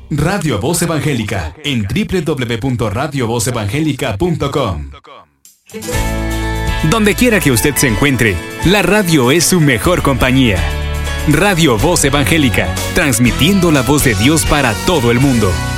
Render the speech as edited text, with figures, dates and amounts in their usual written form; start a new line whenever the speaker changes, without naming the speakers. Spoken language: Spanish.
Radio Voz Evangélica en www.radiovozevangelica.com.
Donde quiera que usted se encuentre, la radio es su mejor compañía. Radio Voz Evangélica, transmitiendo la voz de Dios para todo el mundo.